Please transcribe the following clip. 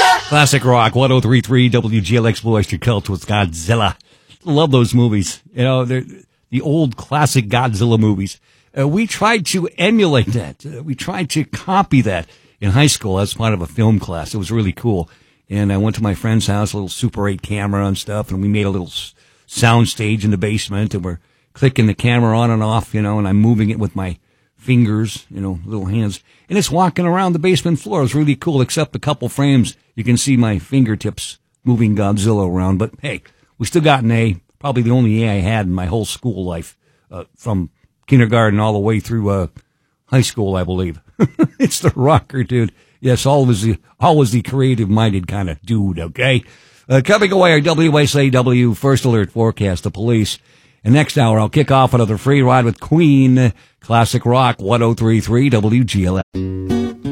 Classic Rock, 103.3 WGLX Blue Oyster Cult with Godzilla. Love those movies. You know, they're the old classic Godzilla movies. We tried to emulate that. We tried to copy that in high school as part of a film class. It was really cool. And I went to my friend's house, a little Super 8 camera and stuff, and we made a little sound stage in the basement, and we're clicking the camera on and off, you know, and I'm moving it with my fingers, you know, little hands. And it's walking around the basement floor. It was really cool, except a couple frames. You can see my fingertips moving Godzilla around. But, hey, we still got an A, probably the only A I had in my whole school life, from kindergarten all the way through high school, I believe. It's the rocker, dude. Yes, always the creative-minded kind of dude, okay? Coming away, our WSAW First Alert Forecast, the police. And next hour, I'll kick off another free ride with Queen, Classic Rock, 103.3 WGLX.